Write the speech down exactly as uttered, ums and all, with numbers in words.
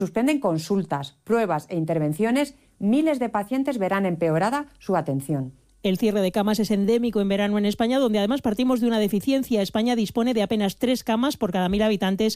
suspenden consultas, pruebas e intervenciones, miles de pacientes verán empeorada su atención. El cierre de camas es endémico en verano en España, donde además partimos de una deficiencia. España dispone de apenas tres camas por cada mil habitantes